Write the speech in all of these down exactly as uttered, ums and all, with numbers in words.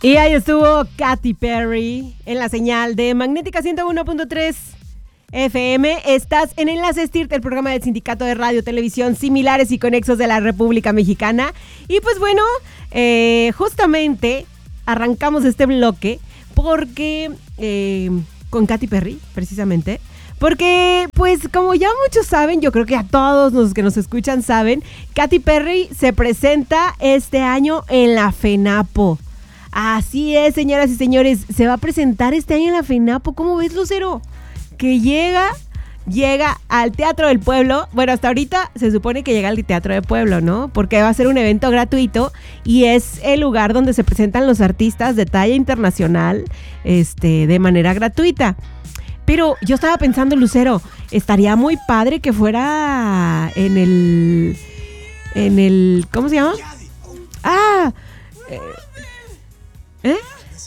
Y ahí estuvo Katy Perry en la señal de Magnética ciento uno punto tres F M. Estás en Enlace STIRT, el programa del Sindicato de Radio, Televisión Similares y Conexos de la República Mexicana. Y pues bueno, eh, justamente arrancamos este bloque porque eh, con Katy Perry, precisamente. Porque, pues, como ya muchos saben, yo creo que a todos los que nos escuchan saben, Katy Perry se presenta este año en la FENAPO. Así es, señoras y señores, se va a presentar este año en la FENAPO. ¿Cómo ves, Lucero? Que llega, llega al Teatro del Pueblo. Bueno, hasta ahorita se supone que llega al Teatro del Pueblo, ¿no? Porque va a ser un evento gratuito y es el lugar donde se presentan los artistas de talla internacional, este, de manera gratuita. Pero yo estaba pensando, Lucero, estaría muy padre que fuera en el... En el... ¿Cómo se llama? Ah... Eh, ¿Eh?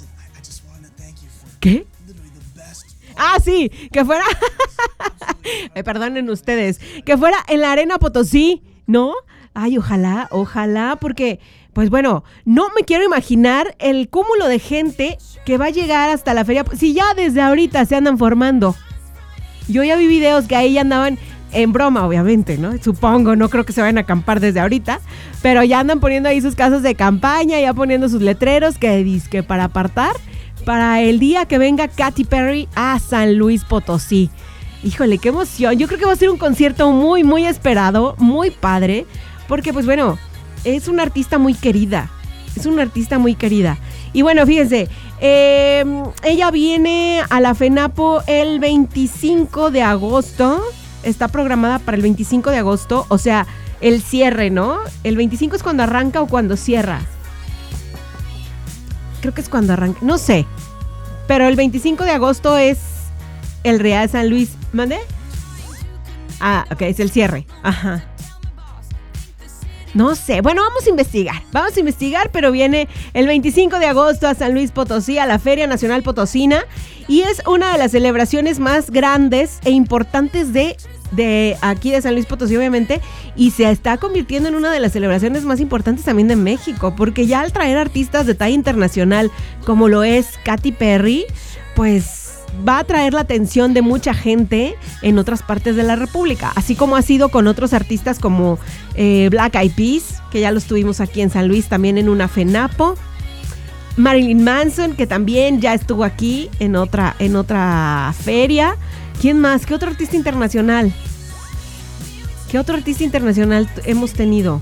¿Qué? Ah, sí, que fuera... eh, perdonen ustedes. Que fuera en la Arena Potosí, ¿no? Ay, ojalá, ojalá, porque... Pues bueno, no me quiero imaginar el cúmulo de gente que va a llegar hasta la feria. Si ya desde ahorita se andan formando. Yo ya vi videos que ahí andaban en broma, obviamente, ¿no? Supongo, no creo que se vayan a acampar desde ahorita. Pero ya andan poniendo ahí sus casas de campaña, ya poniendo sus letreros que dizque para apartar para el día que venga Katy Perry a San Luis Potosí. Híjole, qué emoción. Yo creo que va a ser un concierto muy, muy esperado, muy padre. Porque, pues bueno... Es una artista muy querida, es una artista muy querida. Y bueno, fíjense, eh, ella viene a la FENAPO el veinticinco de agosto, está programada para el veinticinco de agosto, o sea, el cierre, ¿no? ¿El veinticinco es cuando arranca o cuando cierra? Creo que es cuando arranca, no sé, pero el veinticinco de agosto es el Real San Luis, ¿mande? Ah, ok, es el cierre, ajá. No sé, bueno, vamos a investigar, vamos a investigar, pero viene el veinticinco de agosto a San Luis Potosí, a la Feria Nacional Potosina, y es una de las celebraciones más grandes e importantes de, de aquí de San Luis Potosí, obviamente, y se está convirtiendo en una de las celebraciones más importantes también de México, porque ya al traer artistas de talla internacional, como lo es Katy Perry, pues... va a atraer la atención de mucha gente en otras partes de la República, así como ha sido con otros artistas como eh, Black Eyed Peas, que ya los tuvimos aquí en San Luis también en una FENAPO, Marilyn Manson, que también ya estuvo aquí en otra, en otra feria. ¿Quién más? ¿Qué otro artista internacional? ¿Qué otro artista internacional t- hemos tenido?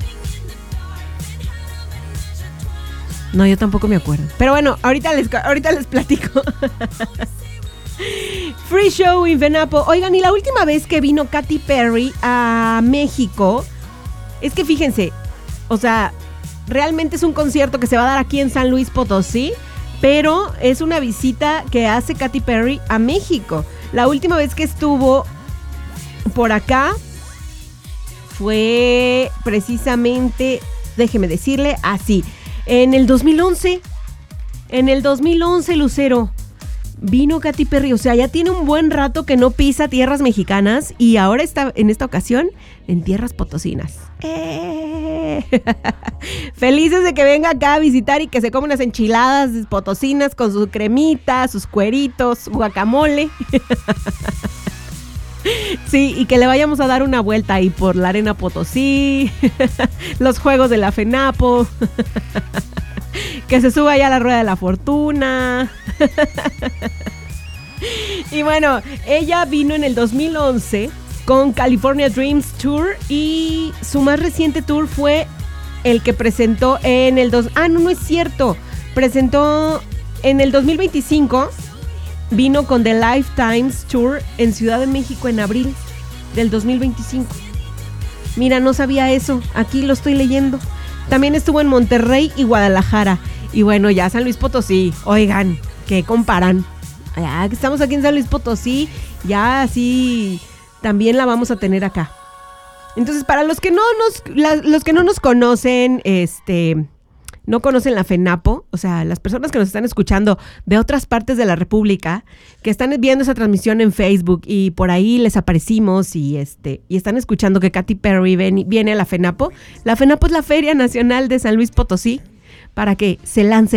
No, yo tampoco me acuerdo. Pero bueno, ahorita les, ahorita les platico. Free show en FENAPO. Oigan, y la última vez que vino Katy Perry a México, es que fíjense, o sea, realmente es un concierto que se va a dar aquí en San Luis Potosí, pero es una visita que hace Katy Perry a México. La última vez que estuvo por acá fue precisamente, déjeme decirle, así, en el dos mil once. En el dos mil once, Lucero. Vino Katy Perry, o sea, ya tiene un buen rato que no pisa tierras mexicanas y ahora está en esta ocasión en tierras potosinas. ¡Eh! Felices de que venga acá a visitar y que se coma unas enchiladas potosinas con su cremita, sus cueritos, su guacamole. Sí, y que le vayamos a dar una vuelta ahí por la Arena Potosí, los juegos de la FENAPO. Que se suba ya a la rueda de la fortuna. Y bueno, ella vino en el dos mil once con California Dreams Tour y su más reciente tour fue el que presentó en el dos... Ah, no, no es cierto. Presentó en el dos mil veinticinco, vino con The Lifetimes Tour en Ciudad de México en abril del dos mil veinticinco. Mira, no sabía eso. Aquí lo estoy leyendo. También estuvo en Monterrey y Guadalajara. Y bueno, ya San Luis Potosí. Oigan, ¿qué comparan? Ya que estamos aquí en San Luis Potosí, ya así también la vamos a tener acá. Entonces, para los que no nos, la, los que no nos conocen, este, no conocen la FENAPO, o sea, las personas que nos están escuchando de otras partes de la República, que están viendo esa transmisión en Facebook y por ahí les aparecimos y este y están escuchando que Katy Perry ven, viene a la FENAPO. La FENAPO es la Feria Nacional de San Luis Potosí, para que se lancen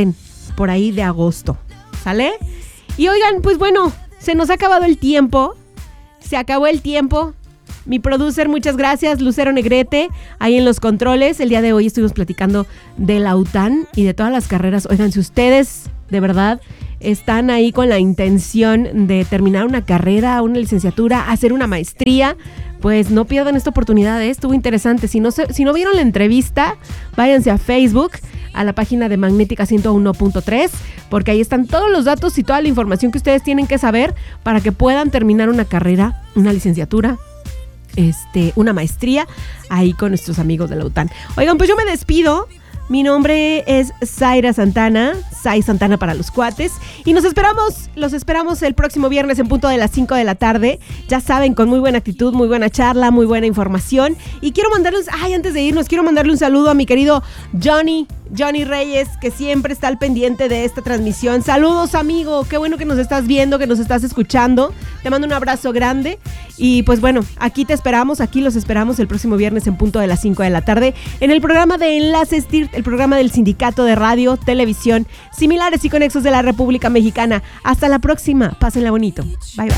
por ahí de agosto, ¿sale? Y oigan, pues bueno, se nos ha acabado el tiempo, se acabó el tiempo. Mi producer, muchas gracias, Lucero Negrete, ahí en los controles. El día de hoy estuvimos platicando de la U T A N y de todas las carreras. Oigan, si ustedes de verdad están ahí con la intención de terminar una carrera, una licenciatura, hacer una maestría, pues no pierdan esta oportunidad, ¿eh? Estuvo interesante. Si no, se, si no vieron la entrevista, váyanse a Facebook, a la página de Magnética ciento uno punto tres, porque ahí están todos los datos y toda la información que ustedes tienen que saber para que puedan terminar una carrera, una licenciatura, este, una maestría, ahí con nuestros amigos de la U T A N. Oigan, pues yo me despido. Mi nombre es Zaira Santana, Zay Santana para los cuates. Y nos esperamos, los esperamos el próximo viernes en punto de las cinco de la tarde. Ya saben, con muy buena actitud, muy buena charla, muy buena información. Y quiero mandarles, ay, antes de irnos, quiero mandarle un saludo a mi querido Johnny, Johnny Reyes, que siempre está al pendiente de esta transmisión. Saludos, amigo, qué bueno que nos estás viendo, que nos estás escuchando. Te mando un abrazo grande. Y pues bueno, aquí te esperamos, aquí los esperamos el próximo viernes en punto de las cinco de la tarde en el programa de Enlaces T I R T, el programa del Sindicato de Radio, Televisión, Similares y Conexos de la República Mexicana. Hasta la próxima, pásenla bonito. Bye, bye.